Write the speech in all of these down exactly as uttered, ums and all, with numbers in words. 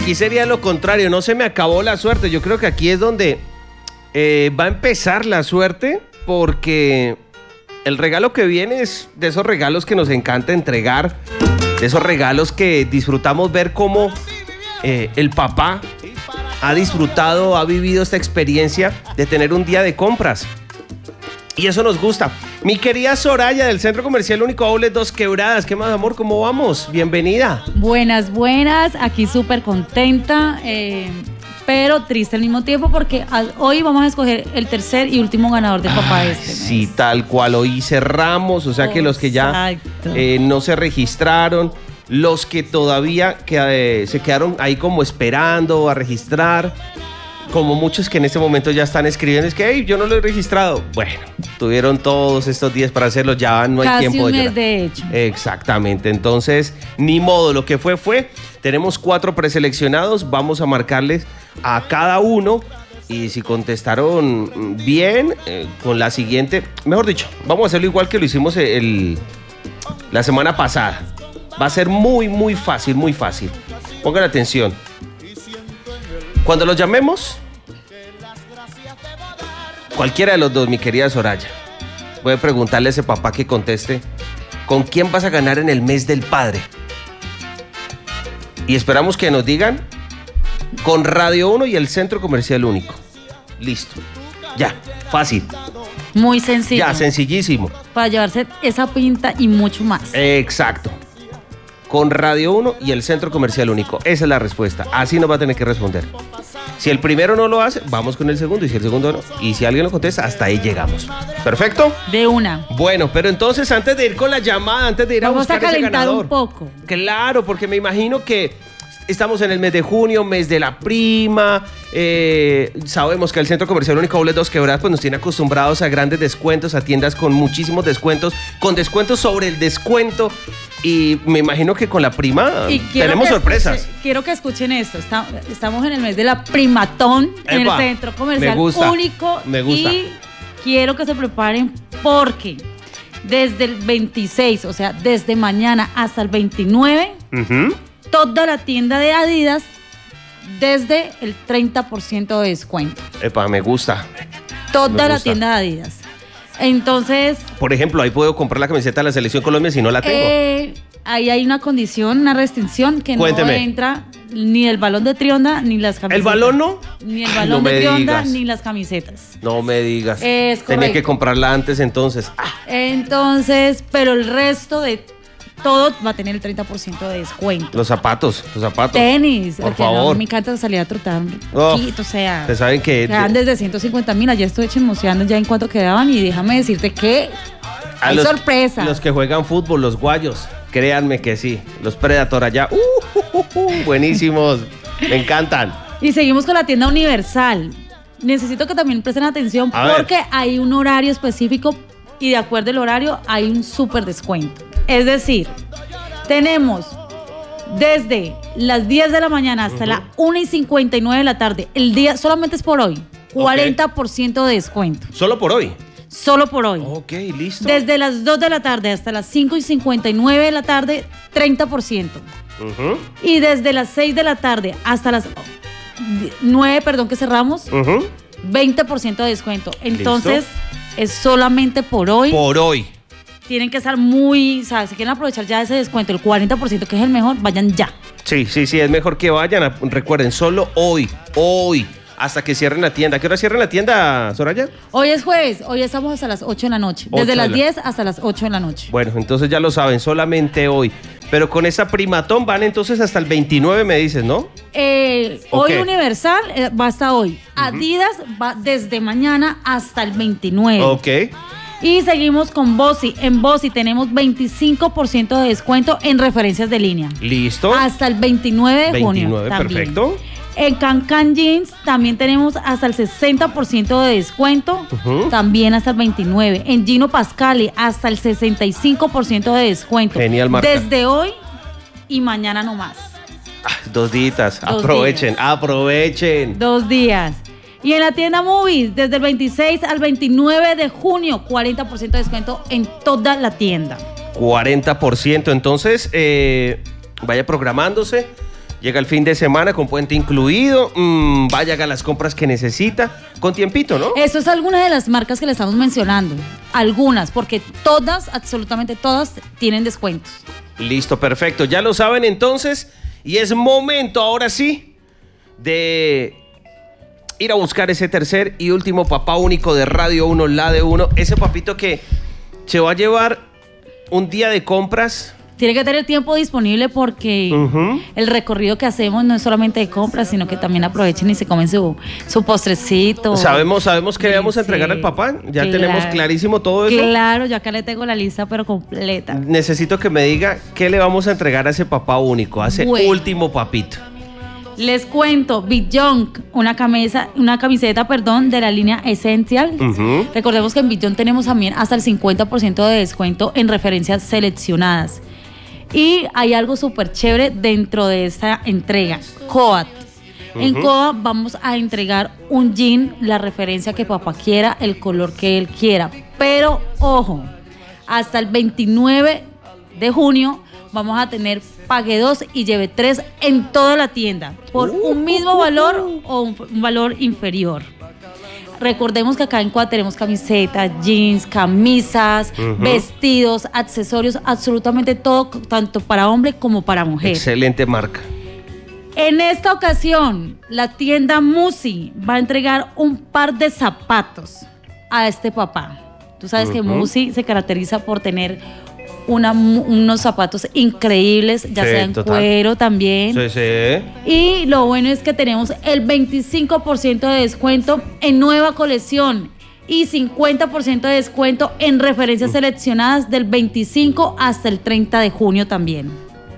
aquí sería lo contrario, no se me acabó la suerte. Yo creo que aquí es donde eh, va a empezar la suerte, porque el regalo que viene es de esos regalos que nos encanta entregar, de esos regalos que disfrutamos ver cómo eh, el papá ha disfrutado, ha vivido esta experiencia de tener un día de compras. Y eso nos gusta. Mi querida Soraya del Centro Comercial Único Outlet Dos Quebradas. ¿Qué más, amor? ¿Cómo vamos? Bienvenida. Buenas, buenas. Aquí súper contenta, eh, pero triste al mismo tiempo porque al, hoy vamos a escoger el tercer y último ganador de Papá de este mes. Sí, tal cual. Hoy cerramos, o sea oh, que los que ya eh, no se registraron, los que todavía que, eh, se quedaron ahí como esperando a registrar, como muchos que en este momento ya están escribiendo, es que hey, yo no lo he registrado. Bueno, tuvieron todos estos días para hacerlo, ya no hay Casi tiempo un de mes llorar. De hecho. Exactamente, entonces, ni modo, lo que fue, fue. Tenemos cuatro preseleccionados, vamos a marcarles a cada uno y si contestaron bien, eh, con la siguiente, mejor dicho, vamos a hacerlo igual que lo hicimos el, la semana pasada. Va a ser muy, muy fácil, muy fácil. Pongan atención. Cuando los llamemos, cualquiera de los dos, mi querida Soraya, puede preguntarle a ese papá que conteste, ¿con quién vas a ganar en el mes del padre? Y esperamos que nos digan, con Radio uno y el Centro Comercial Único. Listo. Ya, fácil. Muy sencillo. Ya, sencillísimo. Para llevarse esa pinta y mucho más. Exacto. Con Radio uno y el Centro Comercial Único. Esa es la respuesta. Así nos va a tener que responder. Si el primero no lo hace, vamos con el segundo. Y si el segundo no, y si alguien lo contesta, hasta ahí llegamos. ¿Perfecto? De una. Bueno, pero entonces antes de ir con la llamada, antes de ir a vamos buscar a calentar ese ganador, un poco. Claro, porque me imagino que estamos en el mes de junio, mes de la prima. Eh, sabemos que el Centro Comercial Único Outlet Dos Quebradas pues nos tiene acostumbrados a grandes descuentos, a tiendas con muchísimos descuentos, con descuentos sobre el descuento. Y me imagino que con la prima tenemos sorpresas. Escuche, quiero que escuchen esto. Está, estamos en el mes de la primatón en Epa, el Centro Comercial me gusta, Único. Me gusta. Y quiero que se preparen porque desde el veintiséis, o sea, desde mañana hasta el veintinueve, uh-huh. toda la tienda de Adidas desde el treinta por ciento de descuento. Epa, me gusta. Toda me la gusta. tienda de Adidas. Entonces, por ejemplo, ahí puedo comprar la camiseta de la Selección Colombia si no la tengo. Eh, ahí hay una condición, una restricción que Cuénteme. no entra ni el balón de Trionda ni las camisetas. ¿El balón no? Ni el balón no de Trionda digas. ni las camisetas. No me digas. Es Tenía correcto. que comprarla antes entonces. Ah. Entonces, pero el resto de todo va a tener el treinta por ciento de descuento. Los zapatos, los zapatos. Tenis. Por porque favor. No, me encanta salir a trotar. Oh, poquito, o sea. Ustedes saben que quedan desde ciento cincuenta mil. Ayer estuve chismoseando ya en cuánto quedaban y déjame decirte que hay los, sorpresas. Los que juegan fútbol, los guayos, créanme que sí. Los Predator allá, uh, uh, uh, uh, buenísimos. Me encantan. Y seguimos con la tienda Universal. Necesito que también presten atención a porque ver. hay un horario específico y de acuerdo al horario hay un súper descuento. Es decir, tenemos desde las diez de la mañana hasta uh-huh. las una y cincuenta y nueve de la tarde. El día solamente es por hoy. cuarenta por ciento okay. de descuento. ¿Solo por hoy? Solo por hoy. Ok, listo. Desde las dos de la tarde hasta las cinco y cincuenta y nueve de la tarde, treinta por ciento. Uh-huh. Y desde las seis de la tarde hasta las nueve, perdón, que cerramos, uh-huh. veinte por ciento de descuento. Entonces, ¿listo? Es solamente por hoy. Por hoy. Tienen que estar muy, ¿sabes? Si quieren aprovechar ya ese descuento, el cuarenta por ciento que es el mejor, vayan ya. Sí, sí, sí, es mejor que vayan. Recuerden, solo hoy, hoy, hasta que cierren la tienda. ¿A qué hora cierran la tienda, Soraya? Hoy es jueves, hoy estamos hasta las ocho de la noche. Desde las diez hasta las ocho de la noche. Bueno, entonces ya lo saben, solamente hoy. Pero con esa primatón van entonces hasta el veintinueve, me dices, ¿no? Eh, hoy okay. Universal eh, va hasta hoy. Uh-huh. Adidas va desde mañana hasta el veintinueve. Ok. Y seguimos con Bossi. En Bossi tenemos veinticinco por ciento de descuento en referencias de línea. Listo. Hasta el veintinueve de junio. veintinueve, perfecto. En Cancan Jeans también tenemos hasta el sesenta por ciento de descuento, uh-huh. también hasta el veintinueve. En Gino Pascali hasta el sesenta y cinco por ciento de descuento. Genial, marca. Desde hoy y mañana no más. Ah, dos días, dos aprovechen, días. aprovechen. Dos días. Y en la tienda Movies, desde el veintiséis al veintinueve de junio, cuarenta por ciento de descuento en toda la tienda. cuarenta por ciento, entonces eh, vaya programándose. Llega el fin de semana con puente incluido, mmm, vaya, haga las compras que necesita, con tiempito, ¿no? Eso es alguna de las marcas que le estamos mencionando, algunas, porque todas, absolutamente todas, tienen descuentos. Listo, perfecto, ya lo saben entonces, y es momento ahora sí de ir a buscar ese tercer y último papá único de Radio uno, la de uno, ese papito que se va a llevar un día de compras. Tiene que tener tiempo disponible porque uh-huh. el recorrido que hacemos no es solamente de compras, sino que también aprovechen y se comen su, su postrecito. Sabemos, sabemos que le vamos a entregar al papá. Ya claro, tenemos clarísimo todo eso. Claro, ya acá le tengo la lista, pero completa. Necesito que me diga qué le vamos a entregar a ese papá único, a ese bueno. último papito. Les cuento, Big Young, una camisa, una camiseta, perdón, de la línea Essential. Uh-huh. Recordemos que en Big Young tenemos también hasta el cincuenta por ciento de descuento en referencias seleccionadas. Y hay algo súper chévere dentro de esta entrega, Coat. Uh-huh. En Coat vamos a entregar un jean, la referencia que papá quiera, el color que él quiera. Pero, ojo, hasta el veintinueve de junio vamos a tener pague dos y lleve tres en toda la tienda por uh, un mismo valor o un, un valor inferior. Recordemos que acá en Coat tenemos camisetas, jeans, camisas, uh-huh. vestidos, accesorios, absolutamente todo, tanto para hombre como para mujer. Excelente marca. En esta ocasión, la tienda Musi va a entregar un par de zapatos a este papá. Tú sabes uh-huh. que Musi se caracteriza por tener Una, unos zapatos increíbles, ya sí, sea en total. Cuero también. Sí, sí. Y lo bueno es que tenemos el veinticinco por ciento de descuento en nueva colección y cincuenta por ciento de descuento en referencias seleccionadas del veinticinco hasta el treinta de junio también.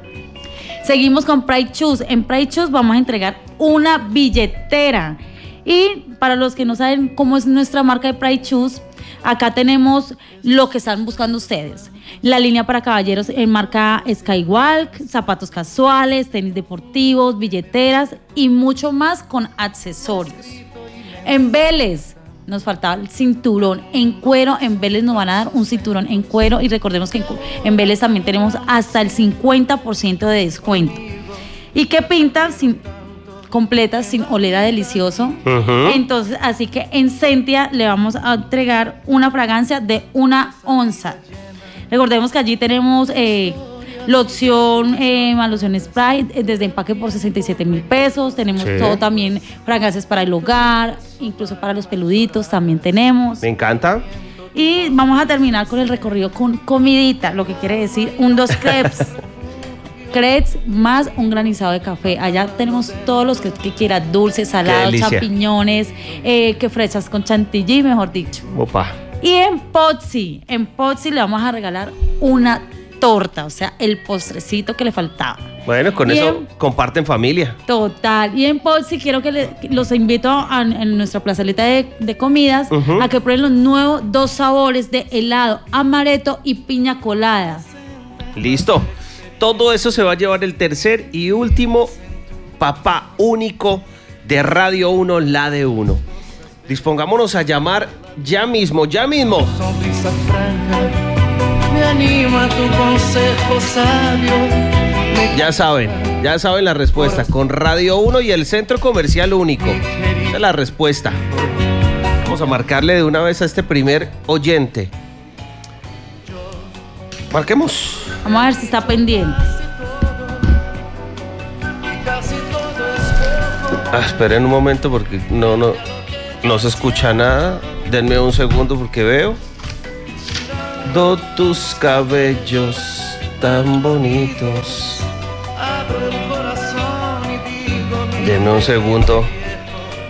Seguimos con Pride Shoes. En Pride Shoes vamos a entregar una billetera. Y para los que no saben cómo es nuestra marca de Pride Shoes, acá tenemos lo que están buscando ustedes. La línea para caballeros en marca Skywalk, zapatos casuales, tenis deportivos, billeteras y mucho más con accesorios. En Vélez nos faltaba el cinturón en cuero. En Vélez nos van a dar un cinturón en cuero y recordemos que en, en Vélez también tenemos hasta el cincuenta por ciento de descuento. ¿Y qué pinta? Sin completa, sin oler a delicioso. Uh-huh. Entonces, así que en Sentia le vamos a entregar una fragancia de una onza. Recordemos que allí tenemos eh, loción, eh, loción spray eh, desde empaque por sesenta y siete mil pesos. Tenemos sí. todo también, fragancias para el hogar, incluso para los peluditos también tenemos. Me encanta. Y vamos a terminar con el recorrido con comidita, lo que quiere decir un dos crepes. Crepes más un granizado de café. Allá tenemos todos los crepes que quiera, dulces, salados, champiñones, eh, que fresas con chantilly, mejor dicho. Opa. Y en Pozzi, en Pozzi le vamos a regalar una torta, o sea, el postrecito que le faltaba. Bueno, con y eso en, comparten familia. Total. Y en Pozzi quiero que le, los invito a, en nuestra plazoleta de, de comidas uh-huh. a que prueben los nuevos dos sabores de helado, amaretto y piña colada. Listo. Todo eso se va a llevar el tercer y último papá único de Radio uno, la de uno. Dispongámonos a llamar ya mismo, ya mismo. Sonrisa franca, me anima tu consejo sabio. Ya saben, ya saben la respuesta. Con Radio uno y el Centro Comercial Único. Esa es la respuesta. Vamos a marcarle de una vez a este primer oyente. Marquemos. Vamos a ver si está pendiente. Ah, esperen un momento porque no, no, no se escucha nada. Denme un segundo porque veo. Do tus cabellos tan bonitos. Denme un segundo.